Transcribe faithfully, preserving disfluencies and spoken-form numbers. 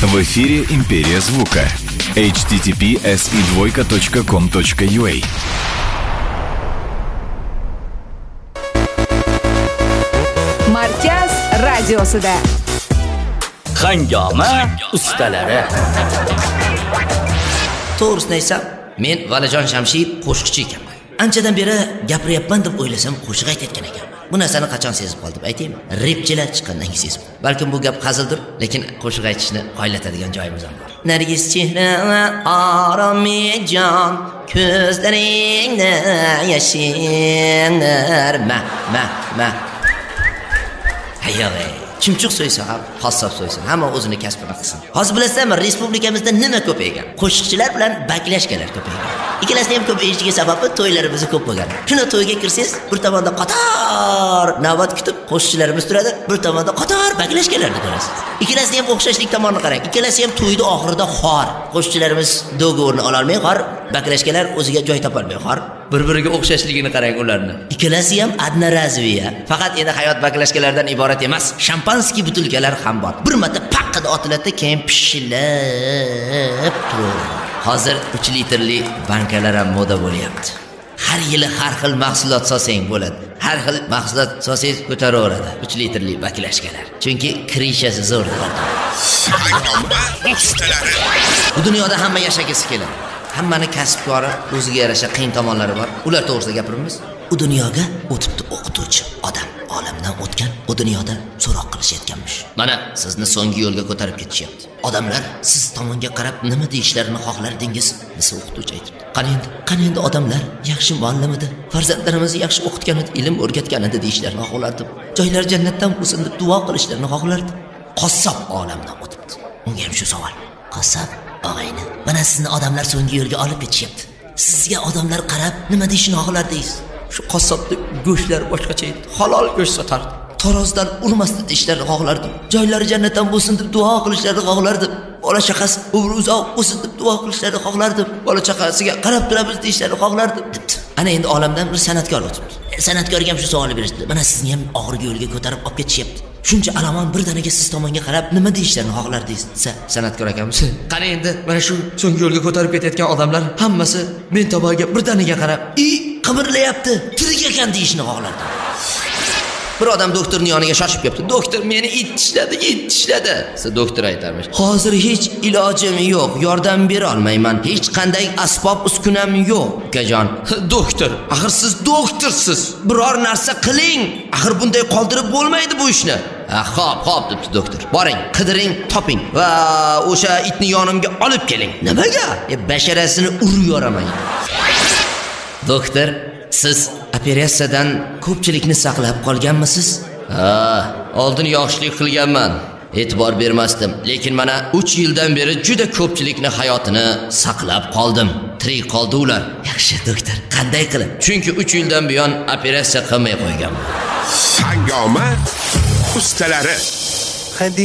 В эфире «Империя звука». эйч ти ти пи эс и двойка точка ком точка ю а. Markaz radiosida Hangoma ustalari. To'g'risini aytsam, men Valijon Shamshiyev qo'shiqchi ekanman. Anchadan beri gapiryapman deb o'ylasam qo'shiq aytayotgan ekanman. Bu narsani qachon sezib qoldim aytaymi? Repchilar chiqqandan keyin sezib. Balkim bu gap hazildir, lekin qo'shiq aytishni qoyillatadigan joyimiz ham bor. Nargiz chehra oromijon, ko'zlaringda yashinar ma ma ma. Hayyoy, chumchuq so'ysa ham, qassob so'ysa, hamma o'zini kasbini qilsin. Hozir bilasizmi, respublikamizda nima ko'paygan? Qo'shiqchilar bilan baklashkalar ko'paygan. Ikkalasining ham ko'payishiga sababi to'ylarimiz ko'p bo'lgan. Shuna to'yga kirsangiz, bir tomonda qator navbat kutib qo'shiqchilarimiz turadi, bir tomonda qator baklashkalarni ko'rasiz. Ikkalasining ham o'xshashlik tomonini qarang. Ikkalasi ham to'yda oxirida xor. Qo'shiqchilarimiz do'g'orni ola olmay xor, baklashkalar o'ziga joy topa olmay xor. Bir-biriga o'xshashligini qarang ularni. Ikkalasi ham adnarazviya. Faqat endi hayot baklashkalardan iborat emas, shampanskiy butilkalar ham bor. Bir marta paqqada otiladi, keyin pishillab turadi. Hozir uch litrli bankalar ham moda bo'lyapti. Har yili har xil mahsulot solsang bo'ladi. Har xil mahsulot solsangiz ko'taraveradi uch litrli baklashkalar. Chunki kirishasi zo'r. Bu dunyoda hamma yashagisi keladi. Hammani kasbkori, o'ziga yarasha qiyin tomonlari bor. Ular to'g'risida gapiramiz. U dunyoga o'tibdi o'qituvchi odam, olamdan o'tgan, u dunyoda so'roq qilishayotganmish. Mana sizni so'nggi yo'lga ko'tarib ketishyapti. Odamlar siz tomonga qarab nima deyishlarini xohlardingiz, desa o'qituvchi aytibdi. Qani endi, qani endi odamlar yaxshi muallim edi, farzandlarimizni yaxshi o'qitgan edi, ilm o'rgatgan edi deyishlarini xohlardim. Joylar jannatdan bo'lsin deb duo qilishlarini xohlardim. Qassob olamdan o'tibdi. Unga ham shu savol. Qassob og'ayni, mana sizni odamlar so'nggi yo'lga olib ketishyapti. Sizga odamlar qarab nima deyishni xohlardingiz? Shu qassobda go'shtlar boshqacha edi. Halol go'sht sotardi. Tarozdan urmasdi deyishlarini xohlardim. Joylari jannatdan bo'lsin deb duo qilishlarini xohlardim. Bola chaqasi umri uzoq bo'lsin deb duo qilishlarini xohlardim. Bola chaqasiga qarab turamiz deyishlarini xohlardim. Ana endi olamdan bir san'atkor o'tibdi. San'atkorga ham shu savolni berishdi. Mana sizni ham og'irgi yo'lga ko'tarib olib ketishyapti. Shuncha alamon birdaniga siz tomonga qarab nima deyishlarini xohlardingiz? Sa san'atkor akamiz. Qani endi mana shu so'nggi yo'lga ko'tarib ketayotgan odamlar hammasi men tomonga birdaniga qarab, "I, qimirlayapti, tirik ekan" deyishni xohlardi. Bir odam doktorning yoniga shoshib kelibdi. "Doktor, meni it tishladi, it tishladi." Siz doktor aytarmish. "Hozir hech ilojim yo'q, yordam bera olmayman. Hech qanday asbob uskunam yo'q, ukajon." "Doktor, axir siz doktorsiz. Biror narsa qiling. Axir bunday qoldirib bo'lmaydi bu ishni." "Ha, xo'p, xo'p" debdi doktor. "Boring, qidiring, toping va o'sha itni yonimga olib keling." "Nimaga?" "E, basharasini urib yoraman." "Doktor, siz operatsiyadan ko'pchilikni saqlab qolganmisiz?" "Ha, oldin yaxshilik qilganman. E'tibor bermasdim, lekin mana uch yildan beri juda ko'pchilikni hayotini saqlab qoldim. Tirik qoldi ular." "Yaxshi, doktor. Qanday qilib?" "Chunki uch yildan buyon operatsiya qilmay qo'yganman." Hangoma ustalari.